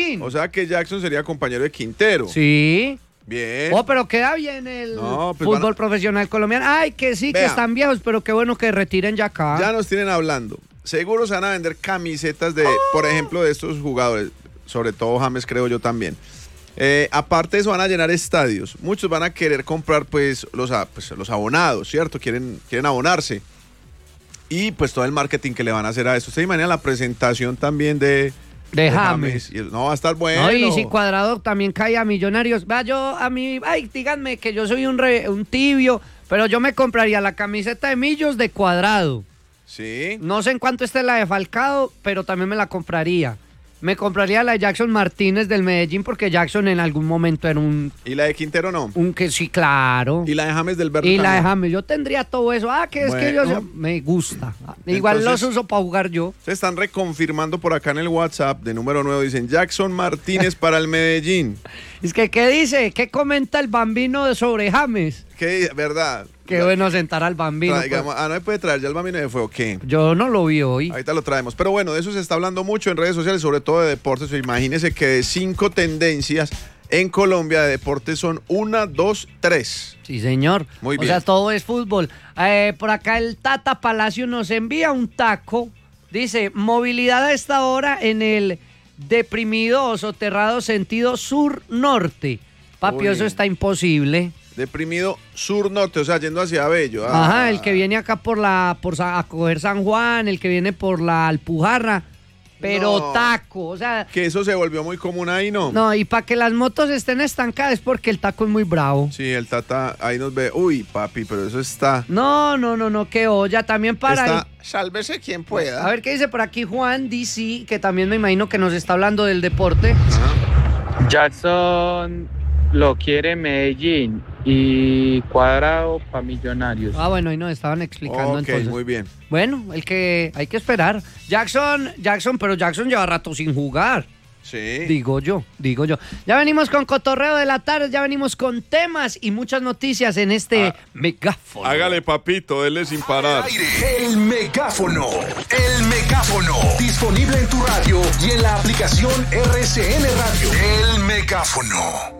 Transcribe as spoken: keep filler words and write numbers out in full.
Medellín. O sea que Jackson sería compañero de Quintero. Sí. Bien. Oh, pero queda bien el No, pues fútbol van a- profesional colombiano. Ay, que sí, que Vea. están viejos, pero qué bueno que retiren ya acá. Ya nos tienen hablando. Seguro se van a vender camisetas de, por ejemplo, de estos jugadores. Sobre todo James, creo yo también. Eh, aparte de eso, van a llenar estadios. Muchos van a querer comprar, pues, los, a- pues, los abonados, ¿cierto? Quieren, quieren abonarse. Y, pues, todo el marketing que le van a hacer a eso. Usted imagina la presentación también de... De James. Y el- no, va a estar bueno. No, y si Cuadrado también cae a Millonarios. Va, yo a mí, ay, díganme que yo soy un, re- un tibio, pero yo me compraría la camiseta de Millos de Cuadrado. Sí. No sé en cuánto esté la de Falcao, pero también me la compraría. Me compraría la de Jackson Martínez del Medellín porque Jackson en algún momento era un... ¿Y la de Quintero no? Un que sí, claro. ¿Y la de James del Verde Y la de también? James, yo tendría todo eso. Ah, que es que yo Bueno. me gusta. Igual Entonces- los uso para jugar yo. Se están reconfirmando por acá en el WhatsApp de número nueve. Dicen Jackson Martínez para el Medellín. Es que, ¿qué dice? ¿Qué comenta el Bambino de sobre James? ¿Qué? ¿Verdad? Qué bueno sentar al Bambino. Traigamos- ah, no me puede traer ya el Bambino de Fuego. ¿Qué? Yo no lo vi hoy. Ahorita lo traemos. Pero bueno, de eso se está hablando mucho en redes sociales, sobre todo de deportes. Imagínense que de cinco tendencias en Colombia de deportes son una, dos, tres. Sí, señor. Muy O bien. sea, todo es fútbol. Eh, por acá el Tata Palacio nos envía un taco. Dice, movilidad a esta hora en el deprimido o soterrado sentido sur-norte. Papi, Uy. eso está imposible. Deprimido sur-norte, o sea, yendo hacia Bello. Ah. Ajá, el que viene acá por la por Sa- a coger San Juan, el que viene por la Alpujarra, pero No. taco, o sea, Que eso se volvió muy común ahí, ¿no? no, y para que las motos estén estancadas es porque el taco es muy bravo. Sí, el Tata ahí nos ve. Uy, papi, pero eso está... No, no, no, no, qué olla, también para está sálvese quien el- pueda. A ver qué dice por aquí Juan D C, que también me imagino que nos está hablando del deporte. Ajá. Jackson lo quiere Medellín y Cuadrado para Millonarios. Ah, bueno, ahí nos estaban explicando Ok, entonces. muy bien. Bueno, el que hay que esperar. Jackson, Jackson, pero Jackson lleva rato sin jugar. Sí. Digo yo, digo yo. Ya venimos con cotorreo de la tarde, ya venimos con temas y muchas noticias en este Ah. megáfono. Hágale, papito, dele sin parar. El megáfono, el megáfono, disponible en tu radio y en la aplicación R C N Radio. El megáfono.